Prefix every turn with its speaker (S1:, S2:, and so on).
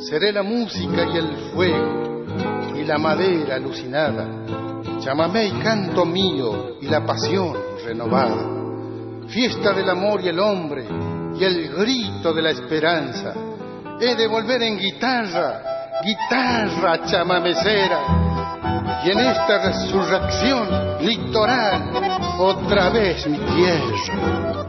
S1: Seré la música y el fuego y la madera alucinada, chamamé y canto mío y la pasión renovada, fiesta del amor y el hombre y el grito de la esperanza. He de volver en guitarra, guitarra chamamecera, y en esta resurrección litoral otra vez mi tierra.